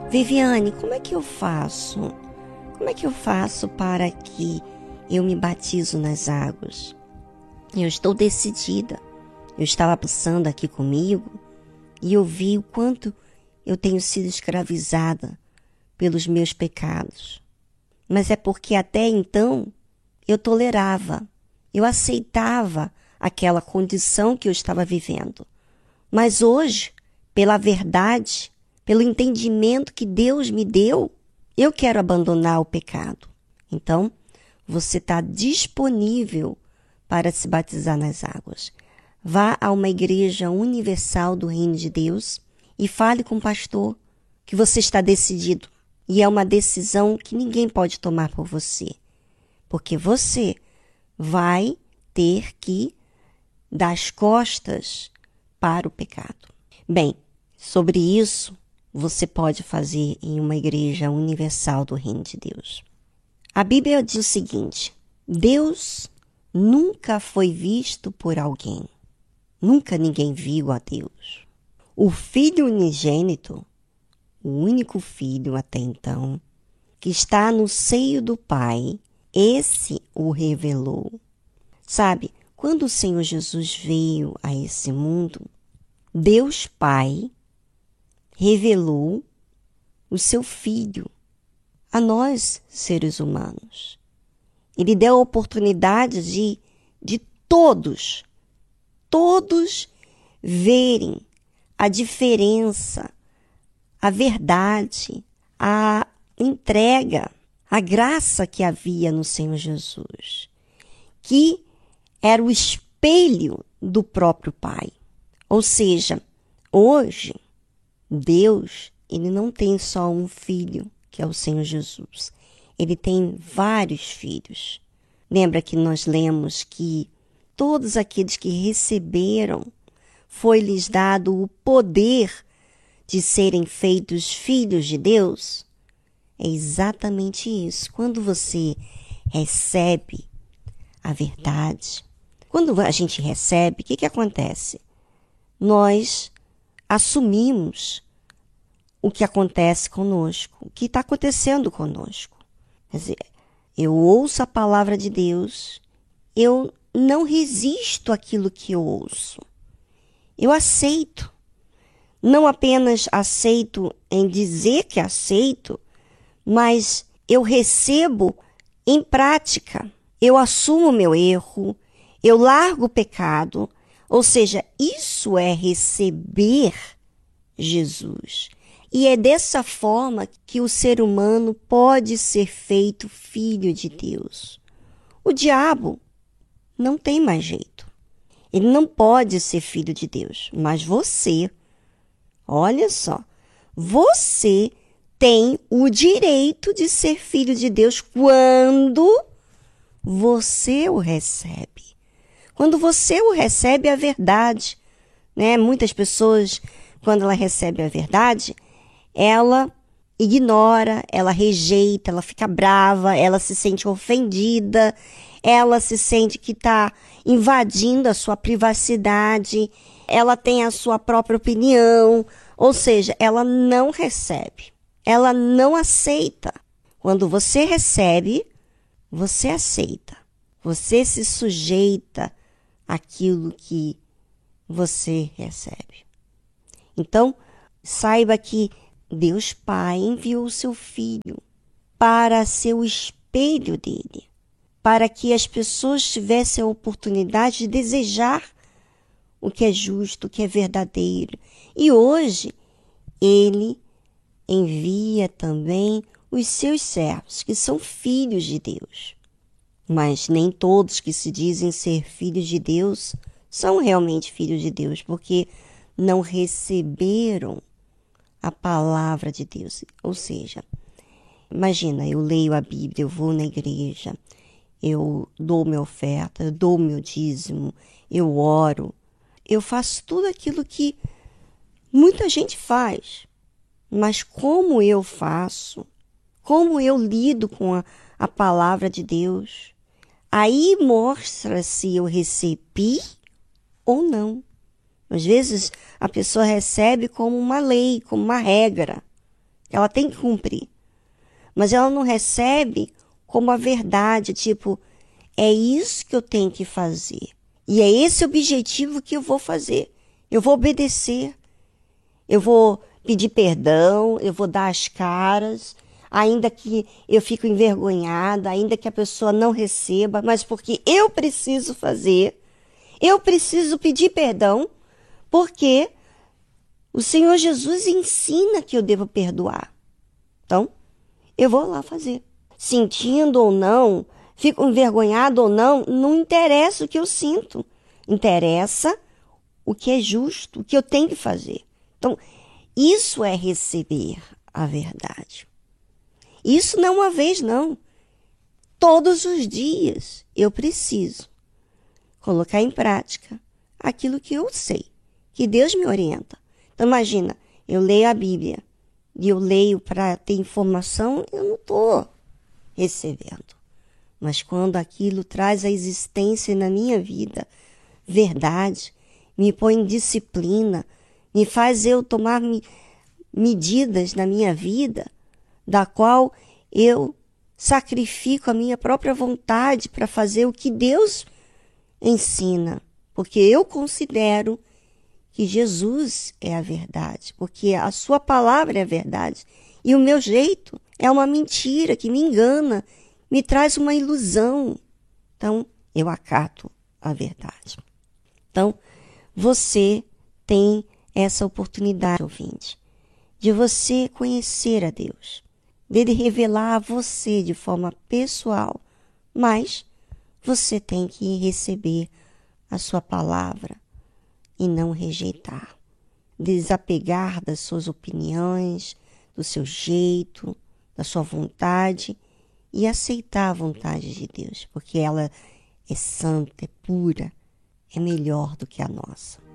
Viviane, como é que eu faço? Como é que eu faço para que eu me batizo nas águas? Eu estou decidida. Eu estava pensando aqui comigo e eu vi o quanto eu tenho sido escravizada pelos meus pecados. Mas é porque até então eu tolerava, eu aceitava aquela condição que eu estava vivendo. Mas hoje, pela verdade, pelo entendimento que Deus me deu, eu quero abandonar o pecado. Então, você está disponível para se batizar nas águas. Vá a uma igreja universal do Reino de Deus e fale com o pastor que você está decidido. E é uma decisão que ninguém pode tomar por você. Porque você vai ter que dar as costas para o pecado. Bem, sobre isso, você pode fazer em uma igreja universal do Reino de Deus. A Bíblia diz o seguinte: Deus nunca foi visto por alguém. Nunca ninguém viu a Deus. O Filho unigênito, o único filho até então, que está no seio do Pai, esse o revelou. Sabe, quando o Senhor Jesus veio a esse mundo, Deus Pai revelou o seu Filho a nós, seres humanos. Ele deu a oportunidade de todos verem a diferença, a verdade, a entrega, a graça que havia no Senhor Jesus, que era o espelho do próprio Pai. Ou seja, hoje, Deus, ele não tem só um filho, que é o Senhor Jesus. Ele tem vários filhos. Lembra que nós lemos que todos aqueles que receberam, foi-lhes dado o poder de serem feitos filhos de Deus? É exatamente isso. Quando você recebe a verdade, quando a gente recebe, o que acontece? Nós assumimos o que acontece conosco, o que está acontecendo conosco. Quer dizer, eu ouço a palavra de Deus, eu não resisto àquilo que eu ouço. Eu aceito. Não apenas aceito em dizer que aceito, mas eu recebo em prática. Eu assumo meu erro, eu largo o pecado. Ou seja, isso é receber Jesus. E é dessa forma que o ser humano pode ser feito filho de Deus. O diabo não tem mais jeito. Ele não pode ser filho de Deus. Mas você, olha só, você tem o direito de ser filho de Deus quando você o recebe. Quando você o recebe, a verdade, né? Muitas pessoas, quando ela recebe a verdade, ela ignora, ela rejeita, ela fica brava, ela se sente ofendida, ela se sente que está invadindo a sua privacidade, ela tem a sua própria opinião, ou seja, ela não recebe, ela não aceita. Quando você recebe, você aceita, você se sujeita àquilo que você recebe. Então, saiba que Deus Pai enviou o seu Filho para ser o espelho dele, para que as pessoas tivessem a oportunidade de desejar o que é justo, o que é verdadeiro. E hoje, ele envia também os seus servos, que são filhos de Deus. Mas nem todos que se dizem ser filhos de Deus são realmente filhos de Deus, porque não receberam a palavra de Deus. Ou seja, imagina, eu leio a Bíblia, eu vou na igreja, eu dou minha oferta, eu dou meu dízimo, eu oro, eu faço tudo aquilo que muita gente faz. Mas como eu faço, como eu lido com a palavra de Deus, aí mostra se eu recebi ou não. Às vezes a pessoa recebe como uma lei, como uma regra. Ela tem que cumprir. Mas ela não recebe como a verdade, tipo, é isso que eu tenho que fazer. E é esse objetivo que eu vou fazer. Eu vou obedecer. Eu vou pedir perdão, eu vou dar as caras, ainda que eu fico envergonhada, ainda que a pessoa não receba, mas porque eu preciso fazer, eu preciso pedir perdão, porque o Senhor Jesus ensina que eu devo perdoar. Então, eu vou lá fazer. Sentindo ou não, fico envergonhado ou não, não interessa o que eu sinto. Interessa o que é justo, o que eu tenho que fazer. Então, isso é receber a verdade. Isso não uma vez, não. Todos os dias eu preciso colocar em prática aquilo que eu sei, que Deus me orienta. Então, imagina, eu leio a Bíblia e eu leio para ter informação, eu não estou recebendo. Mas quando aquilo traz a existência na minha vida, verdade, me põe em disciplina, me faz eu tomar medidas na minha vida, da qual eu sacrifico a minha própria vontade para fazer o que Deus ensina. Porque eu considero que Jesus é a verdade, porque a sua palavra é a verdade. E o meu jeito é uma mentira que me engana, me traz uma ilusão. Então, eu acato a verdade. Então, você tem essa oportunidade, ouvinte, de você conhecer a Deus, dele revelar a você de forma pessoal, mas você tem que receber a sua palavra e não rejeitar, desapegar das suas opiniões, do seu jeito, da sua vontade e aceitar a vontade de Deus, porque ela é santa, é pura, é melhor do que a nossa.